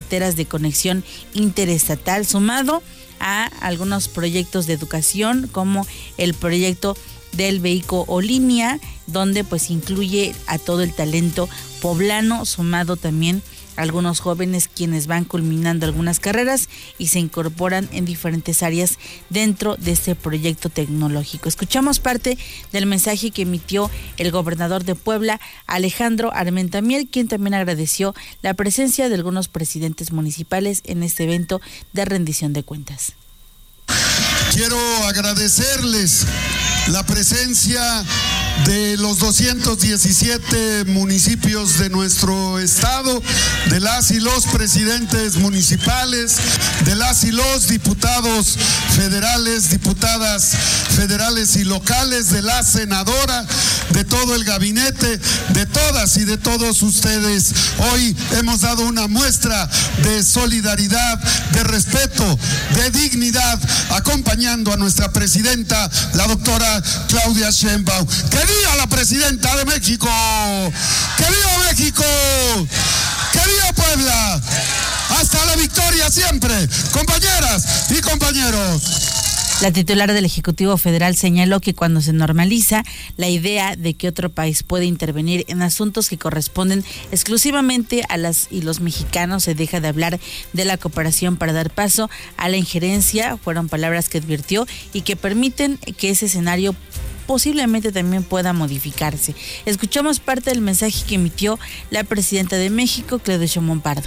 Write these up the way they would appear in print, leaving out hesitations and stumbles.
carreteras de conexión interestatal, sumado a algunos proyectos de educación como el proyecto del vehículo Olimia, donde pues incluye a todo el talento poblano, sumado también a algunos jóvenes quienes van culminando algunas carreras y se incorporan en diferentes áreas dentro de este proyecto tecnológico. Escuchamos parte del mensaje que emitió el gobernador de Puebla, Alejandro Armenta Mier, quien también agradeció la presencia de algunos presidentes municipales en este evento de rendición de cuentas. Quiero agradecerles la presencia de los 217 municipios de nuestro estado, de las y los presidentes municipales, de las y los diputados federales, diputadas federales y locales, de la senadora, de todo el gabinete, de todas y de todos ustedes. Hoy hemos dado una muestra de solidaridad, de respeto, de dignidad, acompañando a nuestra presidenta, la doctora Claudia Sheinbaum. ¡Que viva la presidenta de México! ¡Que viva México! ¡Que viva Puebla! ¡Hasta la victoria siempre! Compañeras y compañeros. La titular del Ejecutivo Federal señaló que cuando se normaliza la idea de que otro país puede intervenir en asuntos que corresponden exclusivamente a las y los mexicanos, se deja de hablar de la cooperación para dar paso a la injerencia, fueron palabras que advirtió, y que permiten que ese escenario posiblemente también pueda modificarse. Escuchamos parte del mensaje que emitió la presidenta de México, Claudia Sheinbaum Pardo.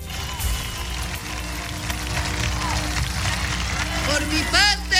Por mi parte,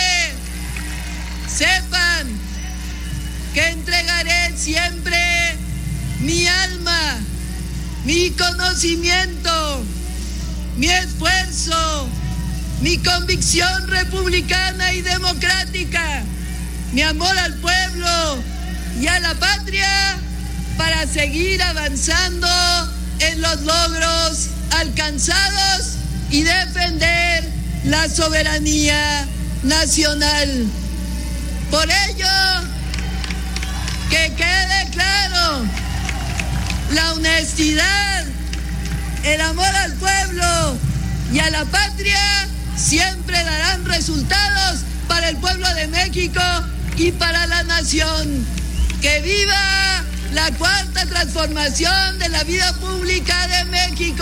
sepan que entregaré siempre mi alma, mi conocimiento, mi esfuerzo, mi convicción republicana y democrática, mi amor al pueblo y a la patria para seguir avanzando en los logros alcanzados y defender la soberanía nacional. Por ello, que quede claro, la honestidad, el amor al pueblo y a la patria siempre darán resultados para el pueblo de México y para la nación. ¡Que viva la cuarta transformación de la vida pública de México!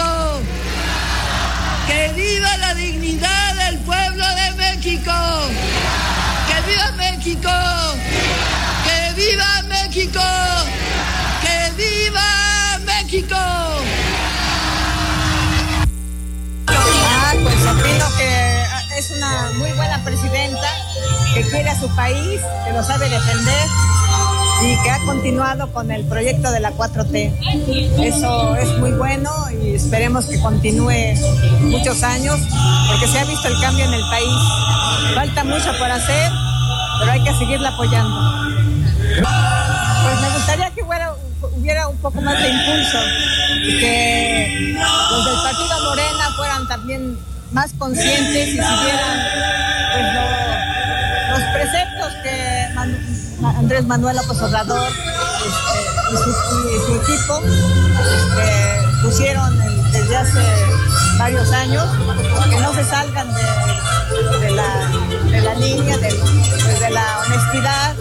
¡Que viva la dignidad del pueblo de México! ¡Que viva México! ¡Que viva México! ¡Que viva México! Pues opino que es una muy buena presidenta, que quiere a su país, que lo sabe defender y que ha continuado con el proyecto de la 4T. Eso es muy bueno y esperemos que continúe muchos años, porque se ha visto el cambio en el país. Falta mucho por hacer, pero hay que seguirla apoyando. Pues me gustaría que hubiera un poco más de impulso y que los del partido Morena fueran también más conscientes y siguieran pues, los preceptos que Andrés Manuel López Obrador y su equipo pusieron desde hace varios años, que no se salgan de la línea, de la honestidad,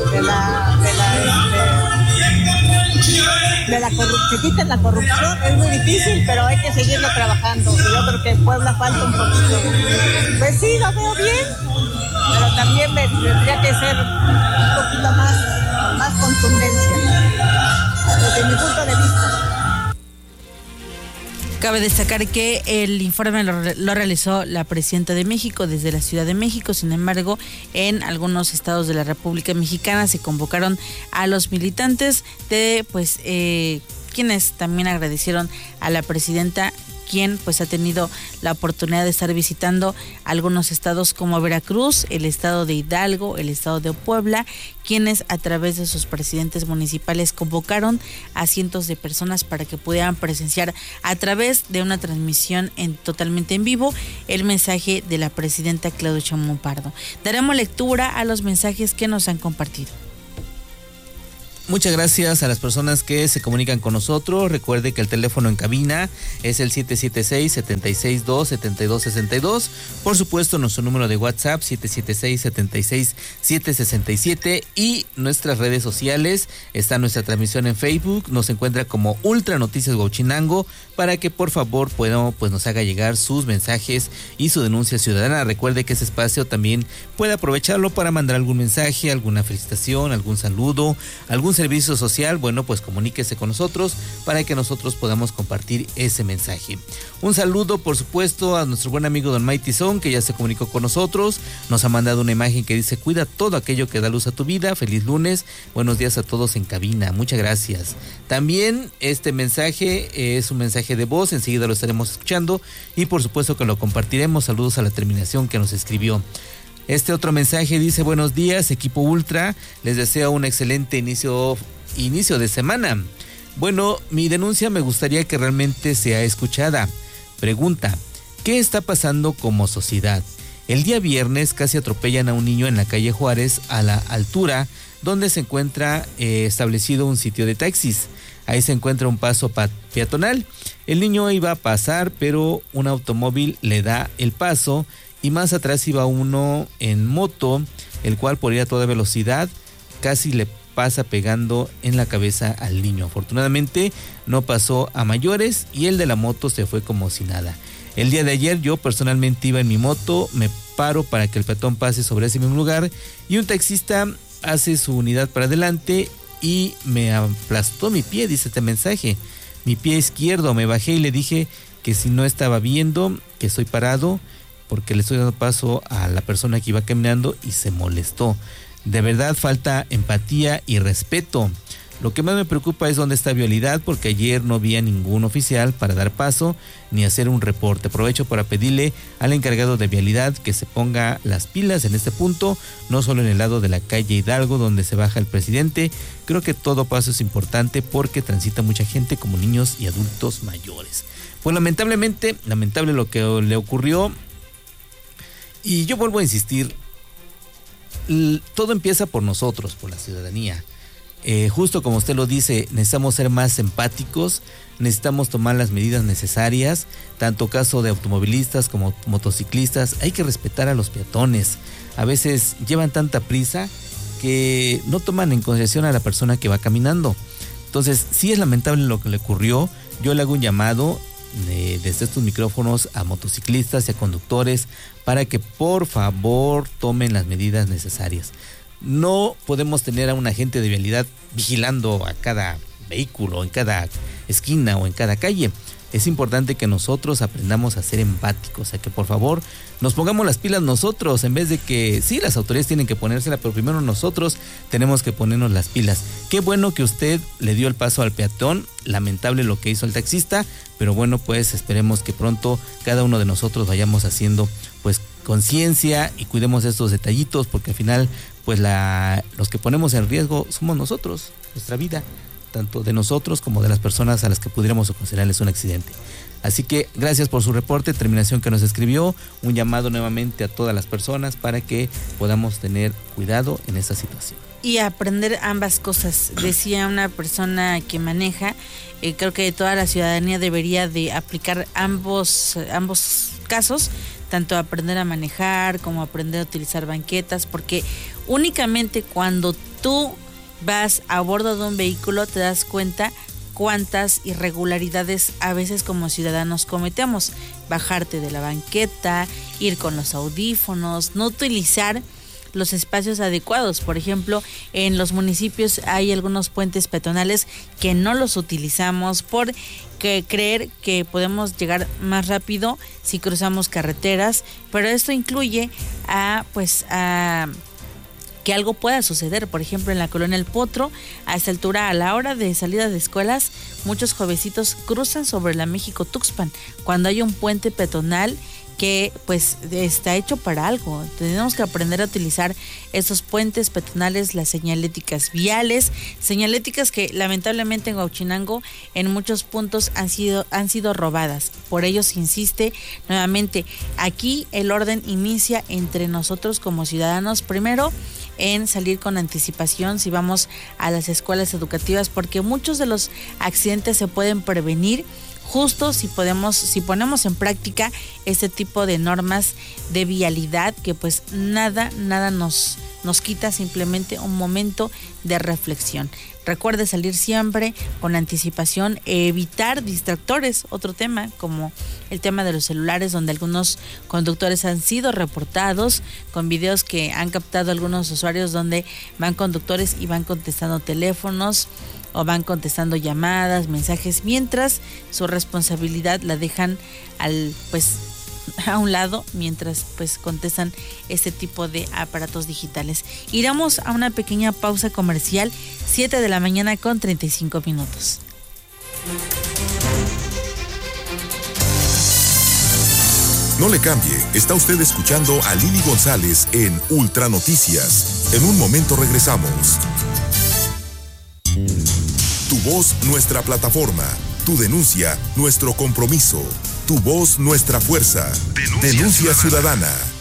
que quiten la corrupción. Es muy difícil, pero hay que seguirlo trabajando. Y yo creo que en Puebla falta un poquito. Pues sí, lo veo bien, pero también tendría que ser un poquito más contundencia, desde mi punto de vista. Cabe destacar que el informe lo realizó la presidenta de México desde la Ciudad de México. Sin embargo, en algunos estados de la República Mexicana se convocaron a los militantes de quienes también agradecieron a la presidenta, quien pues ha tenido la oportunidad de estar visitando algunos estados como Veracruz, el estado de Hidalgo, el estado de Puebla, quienes a través de sus presidentes municipales convocaron a cientos de personas para que pudieran presenciar a través de una transmisión totalmente en vivo el mensaje de la presidenta Claudia Sheinbaum Pardo. Daremos lectura a los mensajes que nos han compartido. muchas gracias a las personas que se comunican con nosotros. Recuerde que el teléfono en cabina es el 776-762-7262. Por supuesto, nuestro número de WhatsApp 776-76767 y nuestras redes sociales. Está nuestra transmisión en Facebook, nos encuentra como Ultra Noticias Huachinango, para que por favor nos haga llegar sus mensajes y su denuncia ciudadana. Recuerde que ese espacio también puede aprovecharlo para mandar algún mensaje, alguna felicitación, algún saludo, algún servicio social. Bueno, pues comuníquese con nosotros para que nosotros podamos compartir ese mensaje. Un saludo, por supuesto, a nuestro buen amigo Don Mighty Son, que ya se comunicó con nosotros. Nos ha mandado una imagen que dice: cuida todo aquello que da luz a tu vida. Feliz lunes. Buenos días a todos en cabina. Muchas gracias. También este mensaje es un mensaje de voz. Enseguida lo estaremos escuchando y por supuesto que lo compartiremos. Saludos a la terminación que nos escribió. Este otro mensaje dice: buenos días, equipo Ultra. Les deseo un excelente inicio de semana. Bueno, mi denuncia me gustaría que realmente sea escuchada. Pregunta: ¿qué está pasando como sociedad? El día viernes casi atropellan a un niño en la calle Juárez, a la altura donde se encuentra establecido un sitio de taxis. Ahí se encuentra un paso peatonal. El niño iba a pasar, pero un automóvil le da el paso y más atrás iba uno en moto, el cual por ir a toda velocidad casi le pasa pegando en la cabeza al niño. Afortunadamente no pasó a mayores y el de la moto se fue como si nada. El día de ayer yo personalmente iba en mi moto, me paro para que el peatón pase sobre ese mismo lugar y un taxista hace su unidad para adelante y me aplastó mi pie, dice este mensaje, mi pie izquierdo. Me bajé y le dije que si no estaba viendo, que estoy parado porque le estoy dando paso a la persona que iba caminando y se molestó. De verdad falta empatía y respeto. Lo que más me preocupa es dónde está vialidad, porque ayer no había ningún oficial para dar paso ni hacer un reporte. Aprovecho para pedirle al encargado de vialidad que se ponga las pilas en este punto, no solo en el lado de la calle Hidalgo donde se baja el presidente. Creo que todo paso es importante porque transita mucha gente como niños y adultos mayores. Pues lamentable lo que le ocurrió. Y yo vuelvo a insistir, todo empieza por nosotros, por la ciudadanía. Justo como usted lo dice, necesitamos ser más empáticos, necesitamos tomar las medidas necesarias, tanto caso de automovilistas como motociclistas. Hay que respetar a los peatones. A veces llevan tanta prisa que no toman en consideración a la persona que va caminando. Entonces, sí es lamentable lo que le ocurrió. Yo le hago un llamado desde estos micrófonos a motociclistas y a conductores para que por favor tomen las medidas necesarias. No podemos tener a un agente de vialidad vigilando a cada vehículo, en cada esquina o en cada calle. Es importante que nosotros aprendamos a ser empáticos, a que por favor nos pongamos las pilas nosotros, en vez de que sí, las autoridades tienen que ponérsela, pero primero nosotros tenemos que ponernos las pilas. Qué bueno que usted le dio el paso al peatón, lamentable lo que hizo el taxista, pero bueno, pues esperemos que pronto cada uno de nosotros vayamos haciendo pues conciencia y cuidemos estos detallitos, porque al final pues los que ponemos en riesgo somos nosotros, nuestra vida, tanto de nosotros como de las personas a las que pudiéramos ocasionarles un accidente. Así que gracias por su reporte, terminación que nos escribió, un llamado nuevamente a todas las personas para que podamos tener cuidado en esta situación. Y aprender ambas cosas. Decía una persona que maneja, creo que toda la ciudadanía debería de aplicar ambos casos, tanto aprender a manejar como aprender a utilizar banquetas, porque únicamente cuando tú vas a bordo de un vehículo te das cuenta cuántas irregularidades a veces como ciudadanos cometemos. Bajarte de la banqueta, ir con los audífonos, no utilizar los espacios adecuados. Por ejemplo, en los municipios hay algunos puentes peatonales que no los utilizamos por creer que podemos llegar más rápido si cruzamos carreteras, pero esto incluye a que algo pueda suceder. Por ejemplo, en la colonia El Potro, a esta altura, a la hora de salida de escuelas, muchos jovencitos cruzan sobre la México-Tuxpan cuando hay un puente peatonal que pues está hecho para algo. Tenemos que aprender a utilizar esos puentes peatonales, las señaléticas viales, señaléticas que lamentablemente en Huachinango en muchos puntos han sido robadas. Por ello se insiste nuevamente, aquí el orden inicia entre nosotros como ciudadanos. Primero, en salir con anticipación si vamos a las escuelas educativas, porque muchos de los accidentes se pueden prevenir justo si ponemos en práctica este tipo de normas de vialidad, que pues nada nos quita, simplemente un momento de reflexión. Recuerde salir siempre con anticipación, evitar distractores, otro tema como el tema de los celulares, donde algunos conductores han sido reportados con videos que han captado algunos usuarios, donde van conductores y van contestando teléfonos o van contestando llamadas, mensajes, mientras su responsabilidad la dejan a un lado mientras pues contestan este tipo de aparatos digitales. Iremos a una pequeña pausa comercial, 7 de la mañana con 35 minutos. No le cambie, está usted escuchando a Lili González en Ultra Noticias. En un momento regresamos. Tu voz, nuestra plataforma. Tu denuncia, nuestro compromiso. Tu voz, nuestra fuerza. Denuncia ciudadana.